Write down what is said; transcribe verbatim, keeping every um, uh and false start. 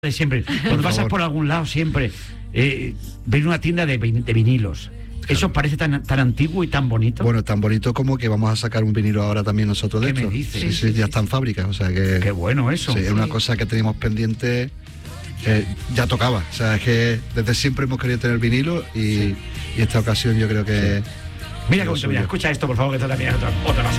de siempre. Cuando pasas por algún lado siempre eh, ves una tienda de, vin- de vinilos. Claro. ¿Eso parece tan, tan antiguo y tan bonito? Bueno, tan bonito como que vamos a sacar un vinilo ahora también nosotros de ¿Qué me esto. dices? Sí, Sí, sí, sí, ya sí, está en fábrica, o sea que... Qué bueno eso. Sí, es una cosa que teníamos pendiente, eh, ya tocaba. O sea, es que desde siempre hemos querido tener vinilo y, y esta ocasión yo creo que... Mira lo cómo te mira, suyo. escucha esto, por favor, que esto también es otra, otra pasada.